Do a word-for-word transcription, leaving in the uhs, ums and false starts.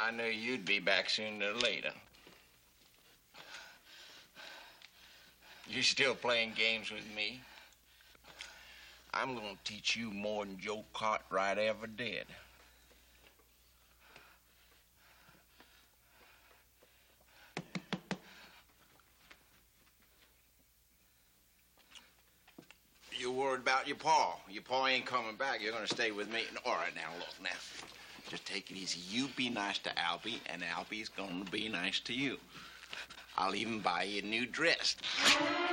I knew you'd be back sooner or later. You still playing games with me? I'm gonna teach you more than Joe Cartwright ever did. You worried about your pa. Your pa ain't coming back. You're gonna stay with me. All right, now, look, now. Just take it easy. You be nice to Albie, and Albie's gonna be nice to you. I'll even buy you a new dress.